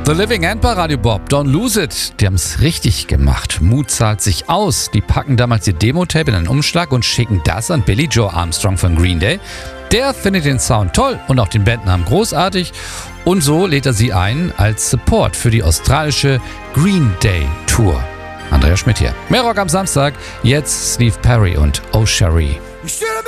The Living End bei Radio Bob, Don't Lose It. Die haben es richtig gemacht. Mut zahlt sich aus. Die packen damals ihr Demo-Tape in einen Umschlag und schicken das an Billy Joe Armstrong von Green Day. Der findet den Sound toll und auch den Bandnamen großartig. Und so lädt er sie ein als Support für die australische Green Day Tour. Andrea Schmidt hier. Mehr Rock am Samstag. Jetzt Steve Perry und Oh Cherie.